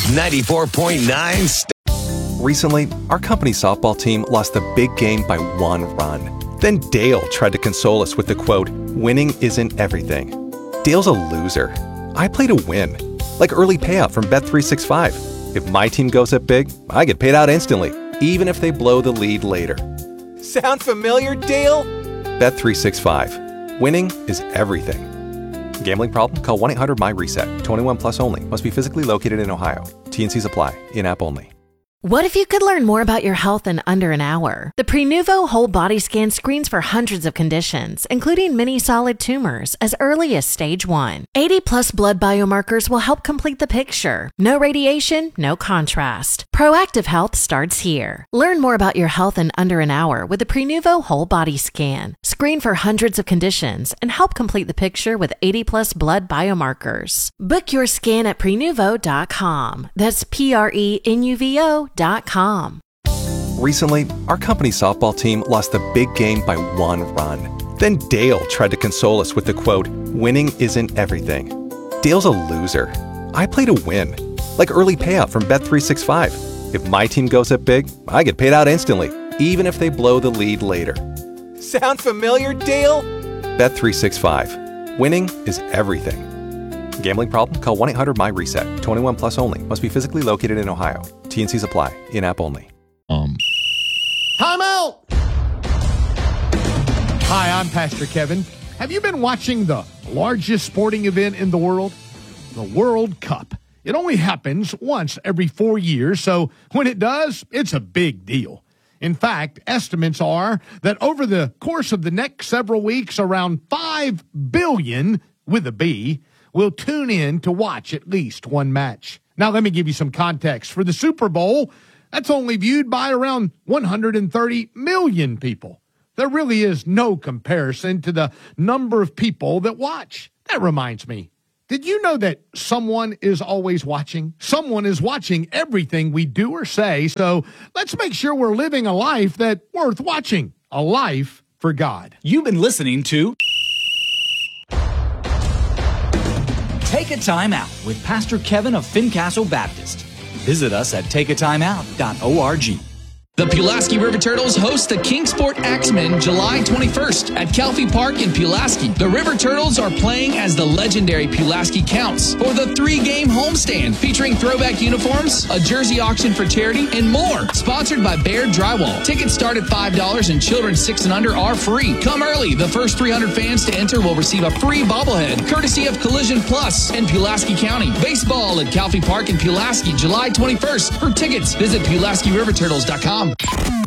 94.9. Recently, our company softball team lost the big game by 1 run. Then Dale tried to console us with the quote, "Winning isn't everything." Dale's a loser. I play to win. Like early payout from Bet365. If my team goes up big, I get paid out instantly, even if they blow the lead later. Sound familiar, Dale? Bet365. Winning is everything. Gambling problem? Call 1-800-MY-RESET. 21 plus only. Must be physically located in Ohio. T&Cs apply. In-app only. What if you could learn more about your health in under an hour? The Prenuvo Whole Body Scan screens for hundreds of conditions, including many solid tumors, as early as stage 1. 80-plus blood biomarkers will help complete the picture. No radiation, no contrast. Proactive health starts here. Learn more about your health in under an hour with the Prenuvo Whole Body Scan. Screen for hundreds of conditions and help complete the picture with 80-plus blood biomarkers. Book your scan at Prenuvo.com. That's Prenuvo.com. Recently, our company softball team lost the big game by 1 run. Then Dale tried to console us with the quote, "Winning isn't everything." Dale's a loser. I play to win. Like early payout from Bet365. If my team goes up big, I get paid out instantly, even if they blow the lead later. Sound familiar, Dale? Bet365. Winning is everything. Gambling problem? Call 1-800-MY-RESET. 21 plus only. Must be physically located in Ohio. T&Cs apply. In-app only. Time out! Hi, I'm Pastor Kevin. Have you been watching the largest sporting event in the world? The World Cup. It only happens once every 4 years, so when it does, it's a big deal. In fact, estimates are that over the course of the next several weeks, around 5 billion, with a B, will tune in to watch at least one match. Now, let me give you some context. For the Super Bowl, that's only viewed by around 130 million people. There really is no comparison to the number of people that watch. That reminds me, did you know that someone is always watching? Someone is watching everything we do or say, so let's make sure we're living a life that's worth watching, a life for God. You've been listening to Take a Time Out with Pastor Kevin of Fincastle Baptist. Visit us at takeatimeout.org. The Pulaski River Turtles host the Kingsport Axemen July 21st at Calfee Park in Pulaski. The River Turtles are playing as the legendary Pulaski Counts for the 3-game homestand featuring throwback uniforms, a jersey auction for charity, and more. Sponsored by Baird Drywall. Tickets start at $5 and children 6 and under are free. Come early. The first 300 fans to enter will receive a free bobblehead, courtesy of Collision Plus in Pulaski County. Baseball at Calfee Park in Pulaski July 21st. For tickets, visit PulaskiRiverTurtles.com.